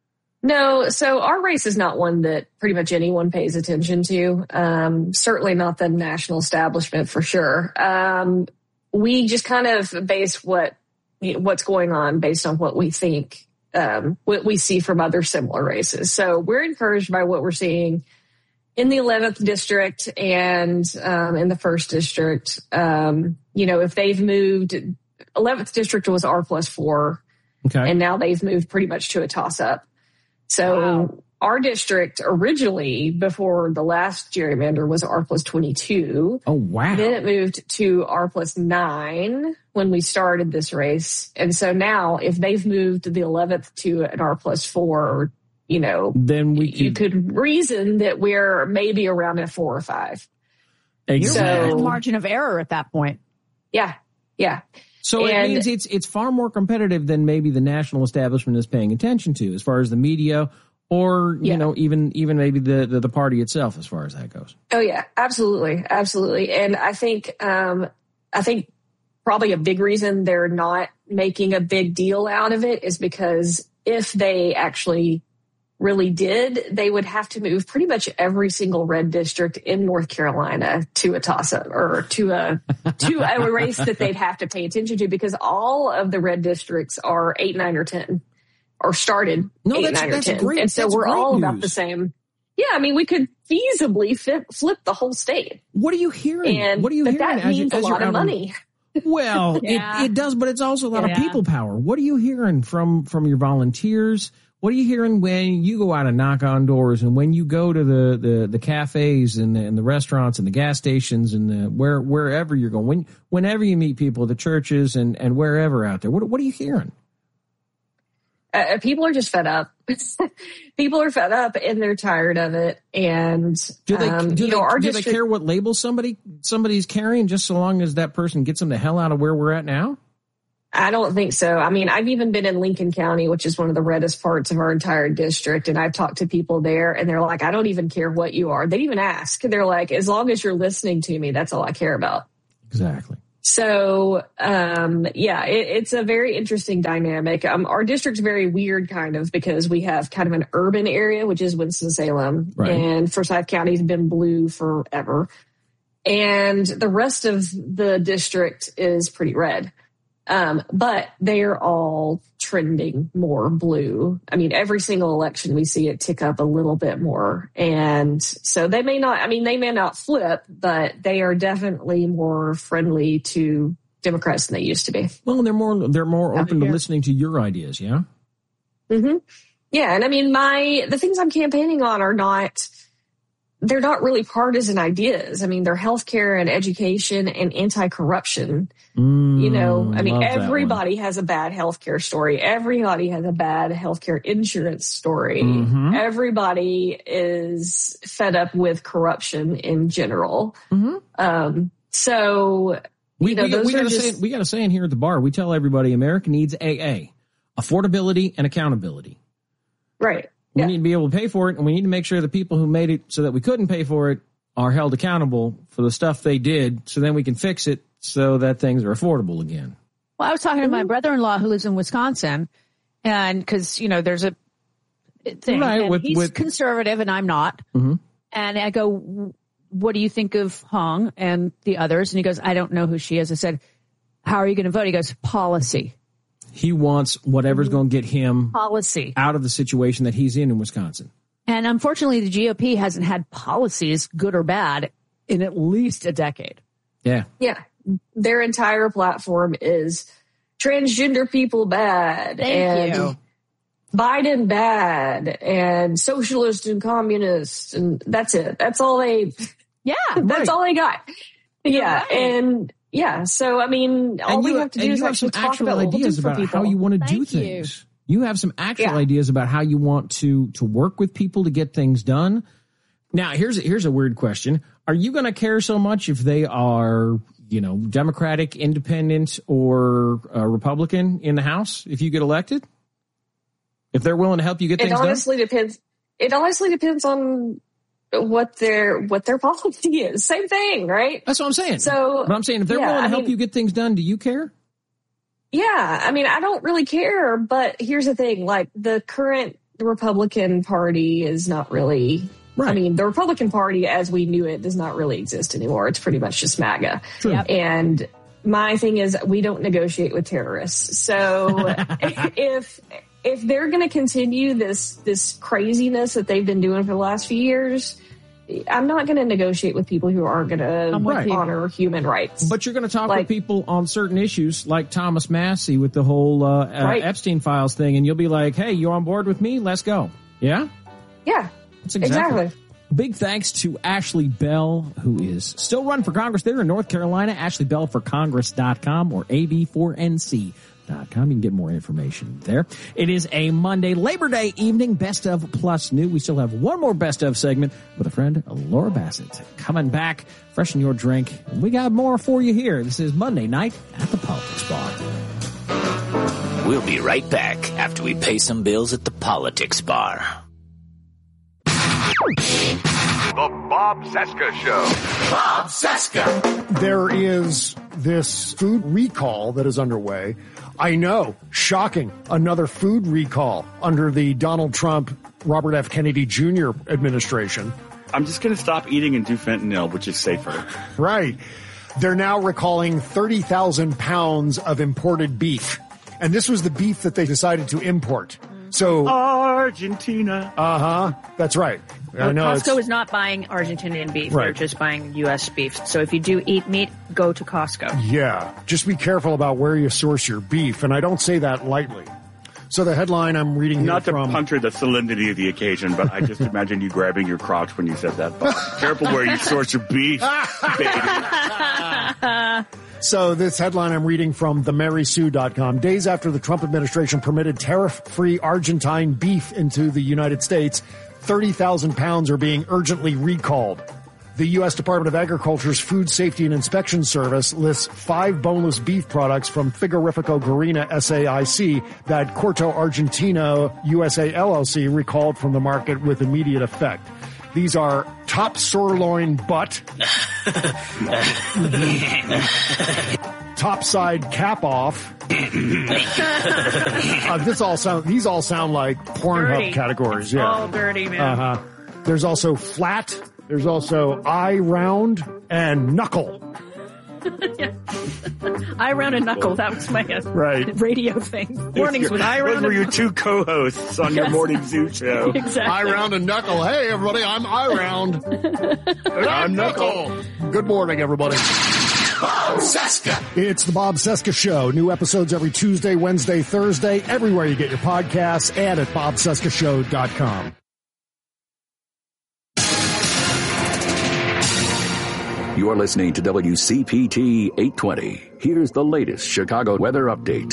No, so our race is not one that pretty much anyone pays attention to. Um, certainly not the national establishment, for sure. Um, we just kind of base what what's going on based on what we think, um, what we see from other similar races. So we're encouraged by what we're seeing in the eleventh district and um, in the first district. Um, you know, if they've moved, eleventh district was R plus four, okay, and now they've moved pretty much to a toss up. So wow. our district originally, before the last gerrymander, was R plus twenty-two. Oh, wow. Then it moved to R plus nine when we started this race. And so now if they've moved the eleventh to an R plus four, you know, then we could, you could reason that we're maybe around a four or five. Exactly. So, margin of error at that point. Yeah. Yeah. So and, it means it's it's far more competitive than maybe the national establishment is paying attention to, as far as the media, or you yeah. know, even even maybe the, the the party itself, as far as that goes. Oh yeah, absolutely, absolutely. And I think um, I think probably a big reason they're not making a big deal out of it is because if they actually really did, they would have to move pretty much every single red district in North Carolina to a toss-up or to a to a race that they'd have to pay attention to, because all of the red districts are eight, nine, or ten, or started no, eight, that's, nine, that's or ten, great. and so that's we're all news. about the same. Yeah, I mean, we could feasibly flip, flip the whole state. What are you hearing? And what are you but hearing? That means as a you, lot of money. Well, yeah. it, it does, but it's also a lot yeah. of people power. What are you hearing from from your volunteers? What are you hearing when you go out and knock on doors, and when you go to the, the, the cafes and the, and the restaurants and the gas stations and the, where wherever you're going, when whenever you meet people, the churches and, and wherever out there? What what are you hearing? Uh, people are just fed up. People are fed up and they're tired of it. And do they um, do, you they, know, our do district, they care what label somebody somebody's carrying, just so long as that person gets them the hell out of where we're at now? I don't think so. I mean, I've even been in Lincoln County, which is one of the reddest parts of our entire district. And I've talked to people there and they're like, I don't even care what you are. They even ask. They're like, as long as you're listening to me, that's all I care about. Exactly. So, um, yeah, it, it's a very interesting dynamic. Um, our district's very weird kind of because we have kind of an urban area, which is Winston-Salem, right. and Forsyth County's been blue forever. And the rest of the district is pretty red. Um, but they're all trending more blue. I mean, every single election we see it tick up a little bit more. And so they may not, I mean, they may not flip, but they are definitely more friendly to Democrats than they used to be. Well, they're more, they're more open yeah. to listening to your ideas. Yeah. Mm-hmm. Yeah. And I mean, my, the things I'm campaigning on are not, they're not really partisan ideas. I mean, they're healthcare and education and anti-corruption. Mm, you know, I mean, love everybody has a bad healthcare story. Everybody has a bad healthcare insurance story. Mm-hmm. Everybody is fed up with corruption in general. Mm-hmm. Um, so, we, you know, we, those we are got just, say, we got a saying here at the bar. We tell everybody America needs A A, affordability and accountability. Right. We yeah. need to be able to pay for it, and we need to make sure the people who made it so that we couldn't pay for it are held accountable for the stuff they did, so then we can fix it so that things are affordable again. Well, I was talking to my brother-in-law who lives in Wisconsin, and because, you know, there's a thing. Right, and with, he's with, conservative, and I'm not. Mm-hmm. And I go, what do you think of Hong and the others? And he goes, I don't know who she is. I said, how are you going to vote? He goes, policy. He wants whatever's going to get him policy out of the situation that he's in in Wisconsin. And unfortunately, the G O P hasn't had policies, good or bad, in at least a decade. Yeah. Yeah. Their entire platform is transgender people bad. Thank and you. Biden bad and socialist and communist. And that's it. That's all they, yeah, that's right. all they got. Yeah. Right. And yeah. So, I mean, all and we you, have to do is have actually some talk actual about what we'll ideas do for about people. how you want to do Thank things. You. You have some actual Yeah. ideas about how you want to, to work with people to get things done. Now, here's, here's a weird question. Are you going to care so much if they are, you know, Democratic, Independent, or uh, Republican in the House if you get elected? If they're willing to help you get It things honestly done? depends. It honestly depends on what their what their policy is. Same thing, right? That's what I'm saying. So, but I'm saying if they're yeah, willing to I help mean, you get things done, do you care? Yeah, I mean, I don't really care, but here's the thing: like the current Republican Party is not really. Right. I mean, the Republican Party, as we knew it, does not really exist anymore. It's pretty much just MAGA. True. Yep. And my thing is, we don't negotiate with terrorists. So if if they're going to continue this this craziness that they've been doing for the last few years, I'm not going to negotiate with people who aren't going to right. honor human rights. But you're going to talk like, with people on certain issues, like Thomas Massey with the whole uh, uh, right. Epstein files thing, and you'll be like, "Hey, you on board with me? Let's go." Yeah. Yeah. That's exactly. exactly. Big thanks to Ashley Bell, who is still running for Congress there in North Carolina. Ashley Bell for Congress dot com or A B four N C dot com. You can get more information there. It is a Monday, Labor Day evening, Best of Plus New. We still have one more Best of segment with a friend, Laura Bassett, coming back. Freshen your drink. We got more for you here. This is Monday night at the Politics Bar. We'll be right back after we pay some bills at the Politics Bar. The Bob Cesca Show. Bob Cesca. There is this food recall that is underway. I know, shocking, another food recall under the Donald Trump, Robert F. Kennedy Junior administration. I'm just going to stop eating and do fentanyl, which is safer. Right. They're now recalling thirty thousand pounds of imported beef. And this was the beef that they decided to import. So Argentina. Uh-huh. That's right. Well, I know Costco is not buying Argentinian beef. Right. They're just buying U S beef. So if you do eat meat, go to Costco. Yeah. Just be careful about where you source your beef. And I don't say that lightly. So the headline I'm reading Not here to from... puncture the solemnity of the occasion, but I just imagine you grabbing your crotch when you said that. But careful where you source your beef, baby. So this headline I'm reading from the mary sue dot com. Days after the Trump administration permitted tariff-free Argentine beef into the United States, thirty thousand pounds are being urgently recalled. The U S Department of Agriculture's Food Safety and Inspection Service lists five boneless beef products from Frigorifico Garina S A I C that Corto Argentino U S A L L C recalled from the market with immediate effect. These are top sirloin butt, top side cap off. uh, this all sound, these all sound like Pornhub Dirty. categories. It's Yeah. all dirty, man. Uh-huh. There's also flat. There's also eye round and knuckle. Eye round and knuckle. That was my uh, Right. radio thing. Mornings with eye round. Those were and your knuckle. two co-hosts on your Yes. morning zoo show. Exactly. Eye round and knuckle. Hey, everybody, I'm eye round. And I'm knuckle. Good morning, everybody. Bob Cesca. It's the Bob Cesca Show. New episodes every Tuesday, Wednesday, Thursday, everywhere you get your podcasts and at bob cesca show dot com. You're listening to W C P T eight twenty. Here's the latest Chicago weather update.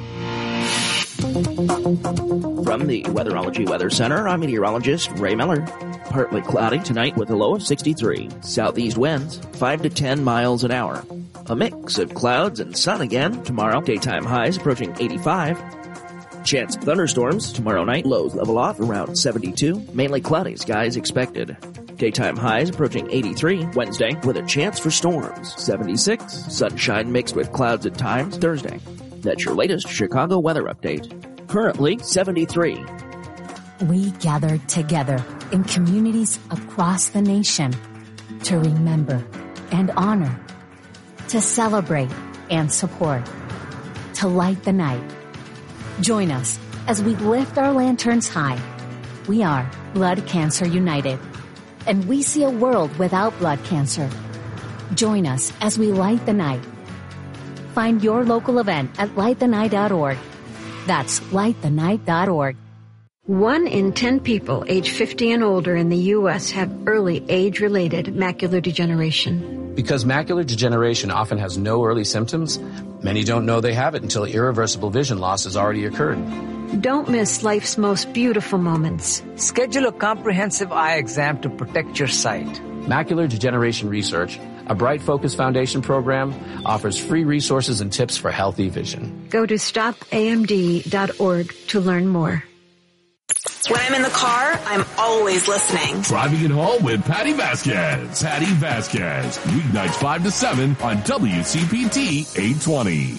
From the Weatherology Weather Center, I'm meteorologist Ray Miller. Partly cloudy tonight with a low of sixty-three. Southeast winds, five to ten miles an hour. A mix of clouds and sun again tomorrow. Daytime highs approaching eighty-five. Chance of thunderstorms tomorrow night. Lows level off around seventy-two. Mainly cloudy skies expected. Daytime highs approaching eighty-three. Wednesday with a chance for storms. seventy-six. Sunshine mixed with clouds at times. Thursday. That's your latest Chicago weather update. Currently seventy-three. We gather together in communities across the nation to remember and honor, to celebrate and support, to light the night. Join us as we lift our lanterns high. We are Blood Cancer United, and we see a world without blood cancer. Join us as we light the night. Find your local event at light the night dot org. That's light the night dot org. One in ten people age fifty and older in the U S have early age-related macular degeneration. Because macular degeneration often has no early symptoms, many don't know they have it until irreversible vision loss has already occurred. Don't miss life's most beautiful moments. Schedule a comprehensive eye exam to protect your sight. Macular Degeneration Research, a Bright Focus Foundation program, offers free resources and tips for healthy vision. Go to stop A M D dot org to learn more. When I'm in the car, I'm always listening. Driving it home with Patty Vasquez. Patty Vasquez. Weeknights five to seven on W C P T eight twenty.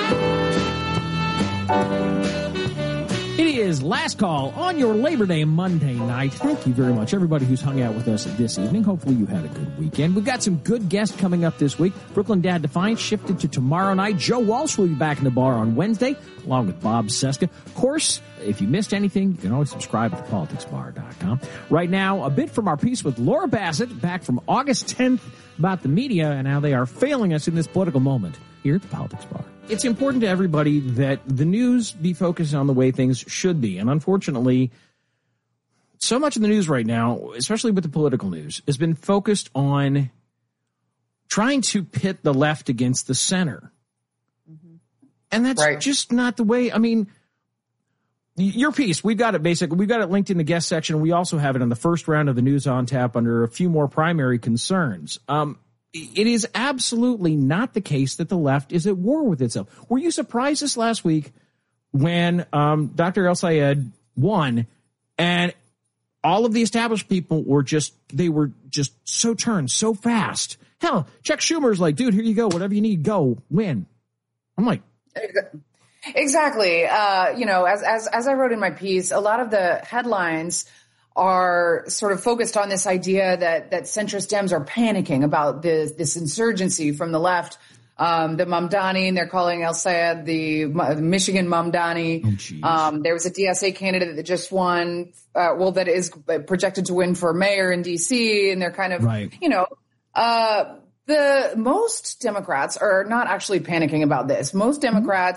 It is last call on your Labor Day Monday night. Thank you very much, everybody who's hung out with us this evening. Hopefully you had a good weekend. We've got some good guests coming up this week. Brooklyn Dad Defiant shifted to tomorrow night. Joe Walsh will be back in the bar on Wednesday, along with Bob Cesca. Of course, if you missed anything, you can always subscribe at the politics bar dot com. Right now, a bit from our piece with Laura Bassett, back from August tenth, about the media and how they are failing us in this political moment here at the Politics Bar. It's important to everybody that the news be focused on the way things should be. And unfortunately, so much of the news right now, especially with the political news, has been focused on trying to pit the left against the center. Mm-hmm. And that's right. Just not the way. I mean, your piece, we've got it basically, we've got it linked in the guest section. We also have it on the first round of the News on Tap under a few more primary concerns. Um, It is absolutely not the case that the left is at war with itself. Were you surprised this last week when um, Doctor El-Sayed won and all of the established people were just, they were just so turned so fast? Hell, Chuck Schumer's like, dude, here you go. Whatever you need, go, win. I'm like. Exactly. Uh, you know, as, as, as I wrote in my piece, a lot of the headlines are sort of focused on this idea that that centrist Dems are panicking about this, this insurgency from the left. Um, the Mamdani, they're calling El-Sayed the Michigan Mamdani. Oh, um, there was a D S A candidate that just won, uh, well, that is projected to win for mayor in D C. And they're kind of, right. you know, uh, the most Democrats are not actually panicking about this. Most Democrats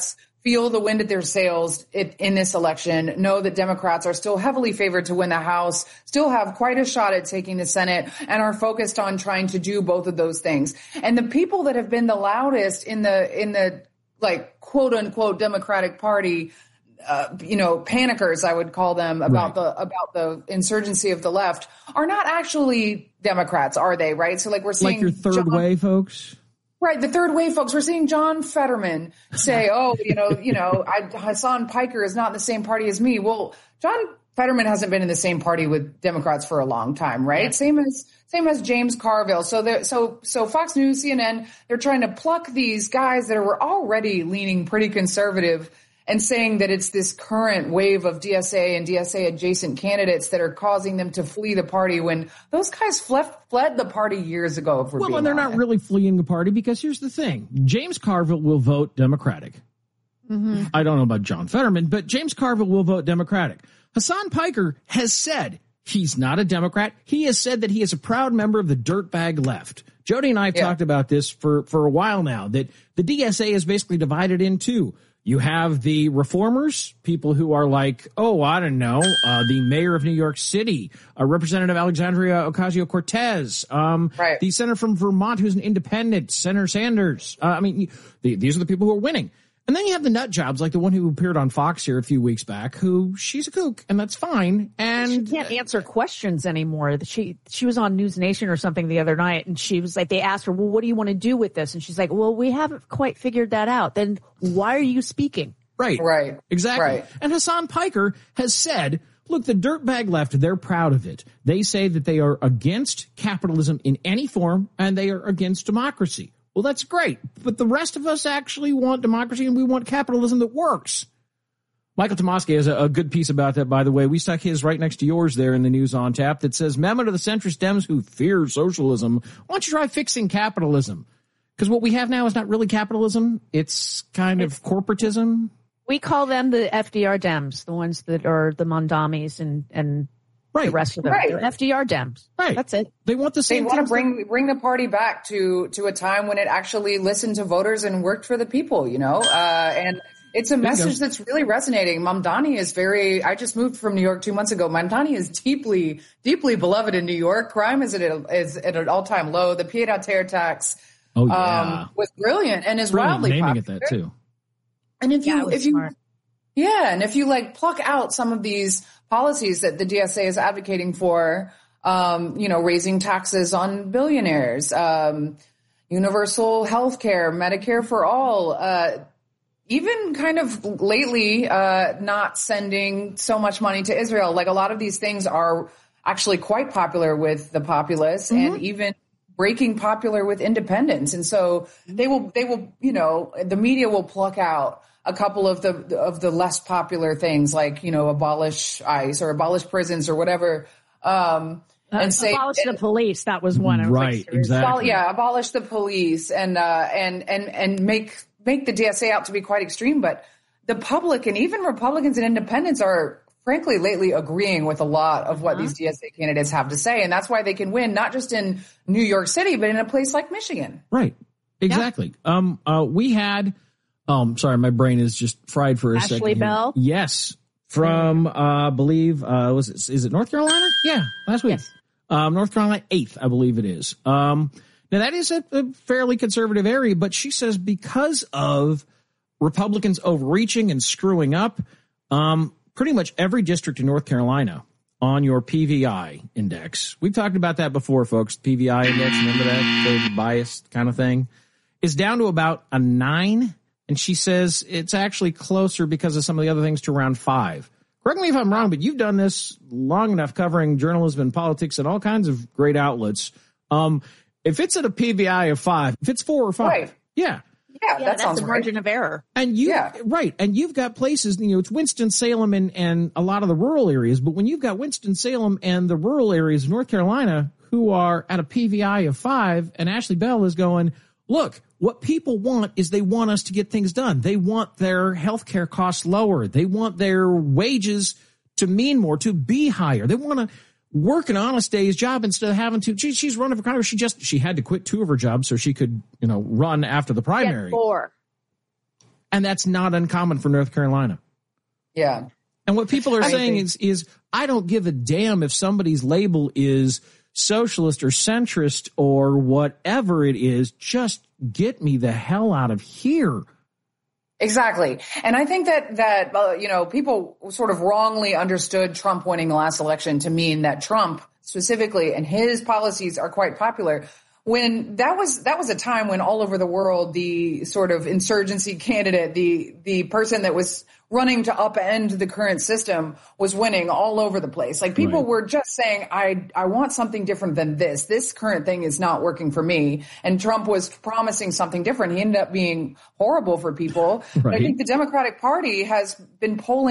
feel the wind at their sails in this election, know that Democrats are still heavily favored to win the House, still have quite a shot at taking the Senate, and are focused on trying to do both of those things. And the people that have been the loudest in the, in the, like, quote unquote Democratic Party, uh, you know, panickers, I would call them, about right. the, about the insurgency of the left, are not actually Democrats, are they? Right. So like we're seeing like your third John- way folks. Right, the third wave folks. We're seeing John Fetterman say, "Oh, you know, you know, I, Hassan Piker is not in the same party as me." Well, John Fetterman hasn't been in the same party with Democrats for a long time, right? Yeah. Same as same as James Carville. So, there, so, so Fox News, C N N, they're trying to pluck these guys that were already leaning pretty conservative and saying that it's this current wave of D S A and D S A adjacent candidates that are causing them to flee the party when those guys fled, fled the party years ago. If we're well, being and they're honest. not really fleeing the party because here's the thing. James Carville will vote Democratic. Mm-hmm. I don't know about John Fetterman, but James Carville will vote Democratic. Hassan Piker has said he's not a Democrat. He has said that he is a proud member of the dirtbag left. Jody and I have yeah. talked about this for, for a while now, that the D S A is basically divided in two. You have the reformers, people who are like, oh, I don't know, uh, the mayor of New York City, uh, Representative Alexandria Ocasio-Cortez, um, right. the senator from Vermont who's an independent, Senator Sanders. Uh, I mean, the, these are the people who are winning. And then you have the nut jobs, like the one who appeared on Fox here a few weeks back, who she's a kook, and that's fine. And she can't answer questions anymore. She she was on News Nation or something the other night, and she was like, they asked her, well, what do you want to do with this? And she's like, well, we haven't quite figured that out. Then why are you speaking? Right. Right. Exactly. Right. And Hassan Piker has said, look, the dirtbag left, they're proud of it. They say that they are against capitalism in any form, and they are against democracy. Well, that's great, but the rest of us actually want democracy and we want capitalism that works. Michael Tomasky has a, a good piece about that, by the way. We stuck his right next to yours there in the News on Tap that says, memo to the centrist Dems who fear socialism, why don't you try fixing capitalism? Because what we have now is not really capitalism. It's kind it's, of corporatism. We call them the F D R Dems, the ones that are the Mondamis and, and Right. the rest of them. Right. F D R Dems. Right. That's it. They want the same They want to things bring that- bring the party back to to a time when it actually listened to voters and worked for the people, you know? Uh, and it's a message that's really resonating. Mamdani is very, I just moved from New York two months ago. Mamdani is deeply, deeply beloved in New York. Crime is at, a, is at an all-time low. The pied-à-terre tax oh, yeah. um, was brilliant and is Brilliant wildly naming popular. it that, too. And if Yeah, you, it was if you, smart. yeah, and if you like pluck out some of these policies that the D S A is advocating for, um, you know, raising taxes on billionaires, um, universal health care, Medicare for all, uh, even kind of lately, uh, not sending so much money to Israel. Like a lot of these things are actually quite popular with the populace mm-hmm. and even breaking popular with independents. And so they will, they will, you know, the media will pluck out a couple of the of the less popular things, like, you know, abolish ICE or abolish prisons or whatever, um, uh, and say abolish the police. That was one. I was right, like, exactly. Yeah, abolish the police and uh, and and and make make the D S A out to be quite extreme. But the public and even Republicans and independents are, frankly, lately agreeing with a lot of what uh-huh. these D S A candidates have to say, and that's why they can win, not just in New York City, but in a place like Michigan. Right, exactly. Yeah. Um, uh, we had. Um, sorry, my brain is just fried for a Ashley second. Ashley Bell? Yes. From, uh, I believe, uh, was it, is it North Carolina? Yeah, last week. Yes. Um, North Carolina eighth, I believe it is. Um, now that is a, a fairly conservative area, but she says because of Republicans overreaching and screwing up, um, pretty much every district in North Carolina on your P V I index, we've talked about that before, folks, P V I index, remember that, the biased kind of thing, is down to about a nine. And she says it's actually closer because of some of the other things to around five. Correct me if I'm wrong, but you've done this long enough covering journalism and politics and all kinds of great outlets. Um, if it's at a P V I of five, if it's four or five, right. yeah. Yeah, yeah, that that's sounds the right. margin of error. And you, yeah. right. And you've got places, you know, it's Winston-Salem and, and a lot of the rural areas, but when you've got Winston-Salem and the rural areas of North Carolina who are at a P V I of five, and Ashley Bell is going, look, what people want is they want us to get things done. They want their healthcare costs lower. They want their wages to mean more, to be higher. They want to work an honest day's job instead of having to. She, she's running for Congress. She just she had to quit two of her jobs so she could, you know, run after the primary. Get four. And that's not uncommon for North Carolina. Yeah. And what people are I saying think- is, is I don't give a damn if somebody's label is socialist or centrist or whatever it is. Just get me the hell out of here. Exactly. And I think that, that, uh, you know, people sort of wrongly understood Trump winning the last election to mean that Trump specifically and his policies are quite popular. When that was, that was a time when all over the world, the sort of insurgency candidate, the, the person that was running to upend the current system was winning all over the place. Like people Right. were just saying, I, I want something different than this. This current thing is not working for me. And Trump was promising something different. He ended up being horrible for people. But I Right. think the Democratic Party has been polling